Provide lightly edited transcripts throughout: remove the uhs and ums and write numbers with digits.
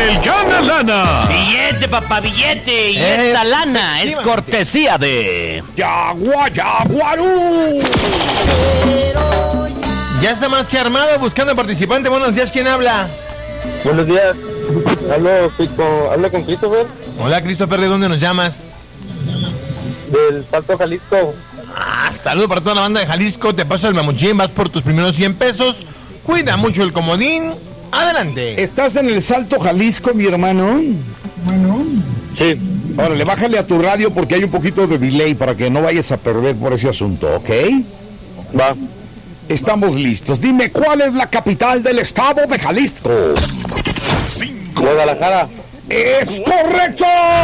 el Gana Lana. Billete, papá, billete. Y esta lana es cortesía de Yaguarú. Ya está más que armado buscando participante. Buenos días, ¿quién habla? Buenos días, hablo con Christopher. Hola, Christopher, ¿de dónde nos llamas? Del Salto Jalisco. Saludo para toda la banda de Jalisco. Te paso el mamuchín, vas por tus primeros 100 pesos. Cuida mucho el comodín. Adelante. ¿Estás en el Salto Jalisco, mi hermano? Sí. Órale, bájale a tu radio porque hay un poquito de delay para que no vayas a perder por ese asunto, ¿ok? Va. Estamos listos. Dime, ¿cuál es la capital del estado de Jalisco? Guadalajara. ¡Es correcto!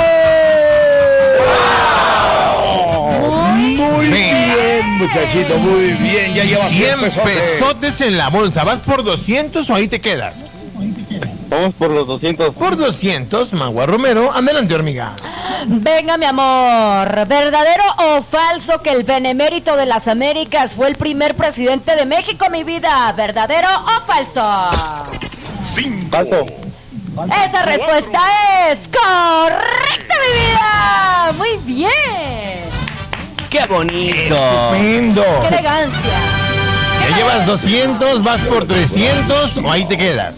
Muy bien, muchachito, muy bien. Ya llevas 100 pesos. pesotes en la bolsa. ¿Vas por 200 o ahí te quedas? Vamos por los 200. Por 200, Magua Romero. Adelante, hormiga. Venga, mi amor. ¿Verdadero o falso que el benemérito de las Américas fue el primer presidente de México, mi vida? ¿Verdadero o falso? Falso. Esa respuesta es correcta, mi vida. Muy bien. ¡Qué bonito! Estupendo. Qué elegancia. Ya llevas 200, vas por 300 o ahí te quedas.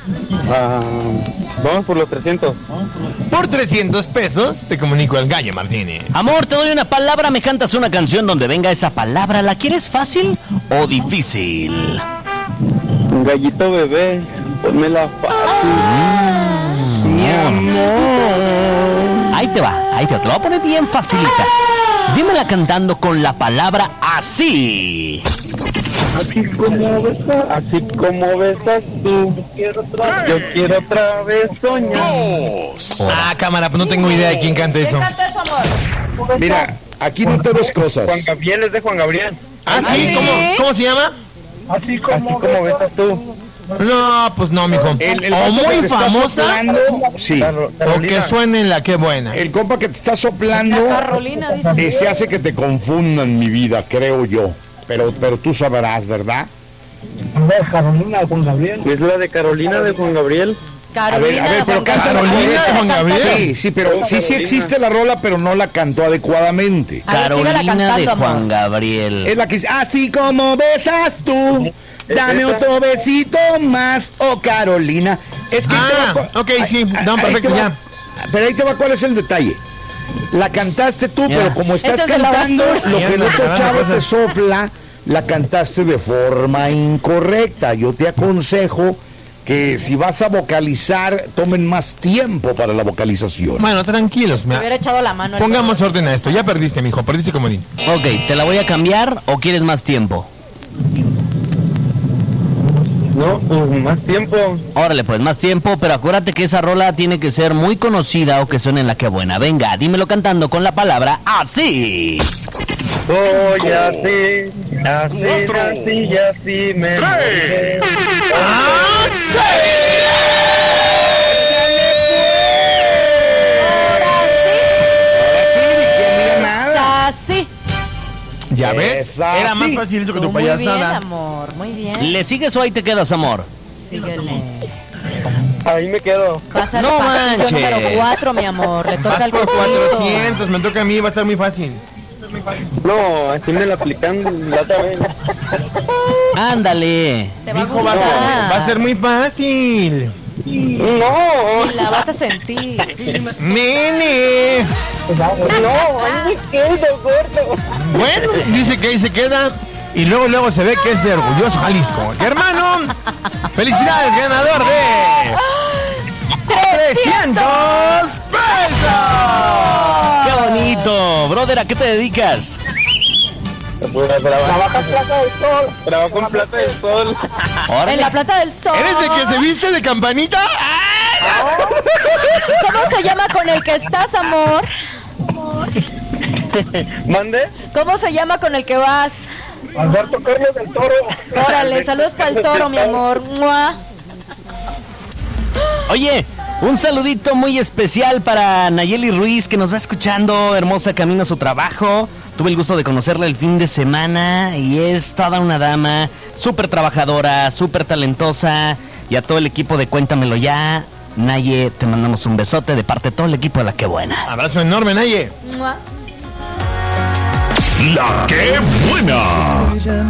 Vamos por los 300. Por 300 pesos te comunico al Gallo Martínez. Amor, te doy una palabra, me cantas una canción donde venga esa palabra. ¿La quieres fácil o difícil? Gallito bebé, ponmela fácil. Mi amor. Ahí te va, te lo voy a poner bien facilita. Dímela cantando con la palabra así. Así como besas tú, yo quiero otra vez soñar. Cámara, pues no tengo idea de quién canta eso. ¿Quién canta eso, amor? Mira, aquí no te ves cosas. Juan Gabriel, es de Juan Gabriel. ¿Sí? ¿Cómo se llama? Así como besas tú. No, pues no, mijo. El O compa muy que te está famosa soplando, sí. o que suene en la que buena. El compa que te está soplando La Carolina, dice. se hace que te confundan, mi vida, creo yo. Pero tú sabrás, ¿verdad? Carolina de Juan Gabriel. Es la de Carolina de Juan Gabriel. Carolina, a ver, pero canta Carolina de Juan Gabriel. Sí, pero sí existe la rola, pero no la cantó adecuadamente. A ver, sígala Carolina cantando, de amor. Juan Gabriel. Es la que dice, así como besas tú, dame otro besito más, oh Carolina. Es que ok, sí, no, perfecto, ya. Pero ahí te va cuál es el detalle. La cantaste tú, Ya. pero como estás Esa es de la cantando, basura. lo que el otro Ya, chavo ya. te sopla, la cantaste de forma incorrecta. Yo te aconsejo que si vas a vocalizar, tomen más tiempo para la vocalización. Bueno, tranquilos. Me hubiera echado la mano. Pongamos orden a esto. Ya perdiste, mijo. Perdiste comodín. Ok, ¿te la voy a cambiar o quieres más tiempo? No, más tiempo. Órale, pues más tiempo, pero acuérdate que esa rola tiene que ser muy conocida o que suene en la que buena. Venga, dímelo cantando con la palabra así. Soy así y así me mueve. Así. ¿Ya ves? Esa Era más sí. fácil que tu Muy bien, payasada. amor. Muy bien. ¿Le sigues o ahí te quedas, amor? Síguele. Ahí me quedo. Pásale No pasito manches. número 4, mi amor. Le toca Vas al por cojito. 400, me toca a mí, va a estar muy fácil. No, así me la aplican la otra vez. Ándale. Te va a Mijo, gustar. va a ser muy fácil. No, Y la vas a sentir. Nene. no, ahí me quedo, gordo. Bueno, dice que ahí se queda y luego se ve que es de Orgulloso Jalisco. Hermano, felicidades, ganador de 300 pesos. ¡Qué bonito! Brother, ¿a qué te dedicas? Trabajo en Plaza del Sol. Trabajo en Plaza del Sol. En la Plata del Sol. ¿Eres de que se viste de campanita? ¿Cómo se llama con el que estás, amor? ¿Mande? ¿Cómo se llama con el que vas? Alberto Carlos del Toro. Órale, saludos para el toro, mi amor. ¡Mua! Oye, un saludito muy especial para Nayeli Ruiz, que nos va escuchando, hermosa, camino a su trabajo. Tuve el gusto de conocerla el fin de semana y es toda una dama, súper trabajadora, súper talentosa. Y a todo el equipo de Cuéntamelo Ya, Naye, te mandamos un besote de parte de todo el equipo de La Qué Buena. Abrazo enorme, Naye. ¡Mua! La Qué Buena.